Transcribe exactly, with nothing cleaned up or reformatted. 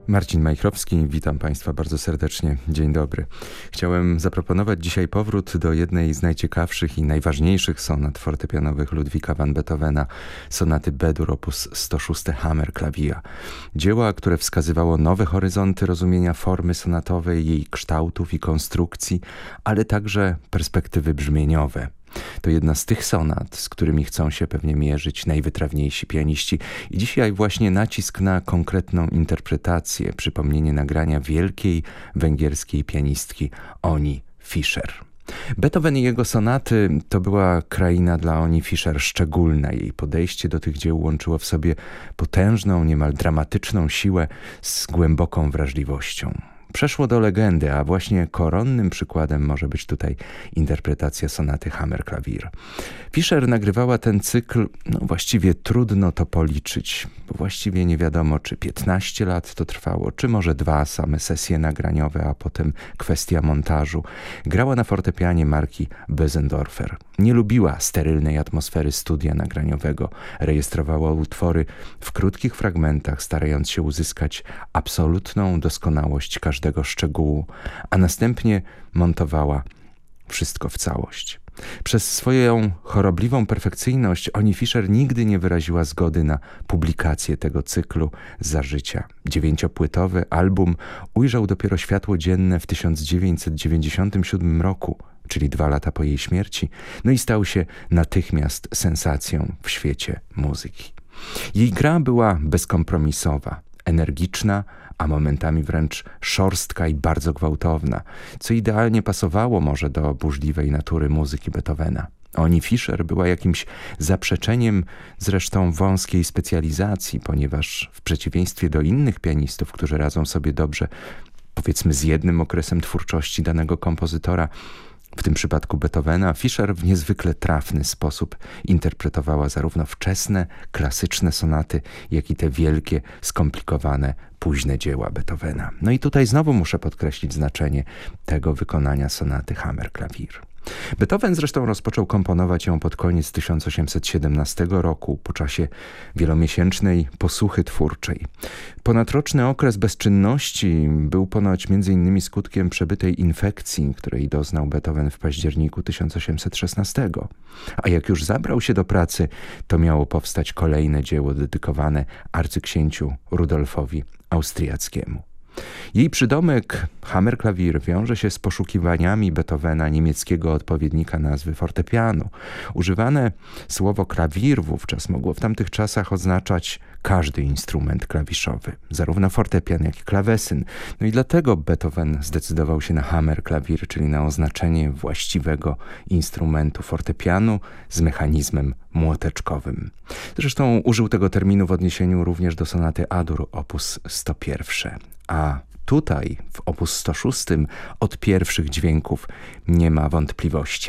Marcin Majchrowski, witam Państwa bardzo serdecznie. Dzień dobry. Chciałem zaproponować dzisiaj powrót do jednej z najciekawszych i najważniejszych sonat fortepianowych Ludwika van Beethovena, sonaty B-dur op. sto sześć Hammerklavier. Dzieła, które wskazywało nowe horyzonty rozumienia formy sonatowej, jej kształtów i konstrukcji, ale także perspektywy brzmieniowe. To jedna z tych sonat, z którymi chcą się pewnie mierzyć najwytrawniejsi pianiści. I dzisiaj właśnie nacisk na konkretną interpretację, przypomnienie nagrania wielkiej węgierskiej pianistki Oni Fischer. Beethoven i jego sonaty to była kraina dla Oni Fischer szczególna. Jej podejście do tych dzieł łączyło w sobie potężną, niemal dramatyczną siłę z głęboką wrażliwością. Przeszło do legendy, a właśnie koronnym przykładem może być tutaj interpretacja sonaty Hammerklavier. Fischer nagrywała ten cykl, no właściwie trudno to policzyć, bo właściwie nie wiadomo, czy piętnaście lat to trwało, czy może dwa same sesje nagraniowe, a potem kwestia montażu. Grała na fortepianie marki Bösendorfer. Nie lubiła sterylnej atmosfery studia nagraniowego. Rejestrowała utwory w krótkich fragmentach, starając się uzyskać absolutną doskonałość każdego szczegółu, a następnie montowała wszystko w całość. Przez swoją chorobliwą perfekcyjność Oni Fischer nigdy nie wyraziła zgody na publikację tego cyklu za życia. Dziewięciopłytowy album ujrzał dopiero światło dzienne w tysiąc dziewięćset dziewięćdziesiątym siódmym roku, czyli dwa lata po jej śmierci, no i stał się natychmiast sensacją w świecie muzyki. Jej gra była bezkompromisowa, energiczna, a momentami wręcz szorstka i bardzo gwałtowna, co idealnie pasowało może do burzliwej natury muzyki Beethovena. Oni Fischer była jakimś zaprzeczeniem zresztą wąskiej specjalizacji, ponieważ w przeciwieństwie do innych pianistów, którzy radzą sobie dobrze, powiedzmy, z jednym okresem twórczości danego kompozytora, w tym przypadku Beethovena, Fischer w niezwykle trafny sposób interpretowała zarówno wczesne, klasyczne sonaty, jak i te wielkie, skomplikowane, późne dzieła Beethovena. No i tutaj znowu muszę podkreślić znaczenie tego wykonania sonaty Hammerklavier. Beethoven zresztą rozpoczął komponować ją pod koniec tysiąc osiemset siedemnastego roku, po czasie wielomiesięcznej posuchy twórczej. Ponadroczny okres bezczynności był ponoć między innymi skutkiem przebytej infekcji, której doznał Beethoven w październiku tysiąc osiemset szesnastego. A jak już zabrał się do pracy, to miało powstać kolejne dzieło dedykowane arcyksięciu Rudolfowi Austriackiemu. Jej przydomek Hammerklavier wiąże się z poszukiwaniami Beethovena niemieckiego odpowiednika nazwy fortepianu. Używane słowo klawir wówczas mogło w tamtych czasach oznaczać każdy instrument klawiszowy, zarówno fortepian, jak i klawesyn. No i dlatego Beethoven zdecydował się na Hammerklavier, czyli na oznaczenie właściwego instrumentu fortepianu z mechanizmem młoteczkowym. Zresztą użył tego terminu w odniesieniu również do sonaty A-dur op. sto jeden. A tutaj w op. sto sześć od pierwszych dźwięków nie ma wątpliwości.